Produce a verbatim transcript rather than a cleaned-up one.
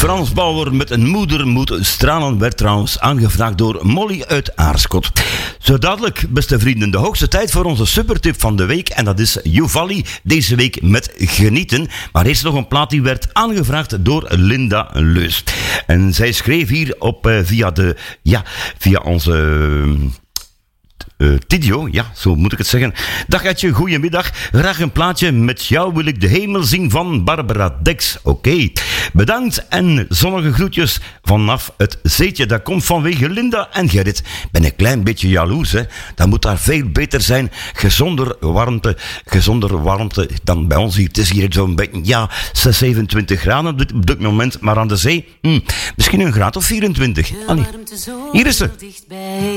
Frans Bauer met een moeder moet stralen werd trouwens aangevraagd door Molly uit Aarschot. Zo dadelijk, beste vrienden, de hoogste tijd voor onze supertip van de week. En dat is Juvali, deze week met genieten. Maar eerst nog een plaat die werd aangevraagd door Linda Leus. En zij schreef hier op uh, via de, ja, via onze... Uh, Uh, Tidio, ja, zo moet ik het zeggen. Dag Etje, goedemiddag. Graag een plaatje met jou wil ik de hemel zien van Barbara Dex. Oké, okay. Bedankt en zonnige groetjes vanaf het zeetje. Dat komt vanwege Linda en Gerrit. Ik ben een klein beetje jaloers, hè. Dat moet daar veel beter zijn. Gezonder warmte, gezonder warmte dan bij ons hier. Het is hier zo'n beetje, ja, zes, zevenentwintig graden op dit, op dit moment. Maar aan de zee, hm, misschien een graad of vierentwintig. Allee, hier is ze.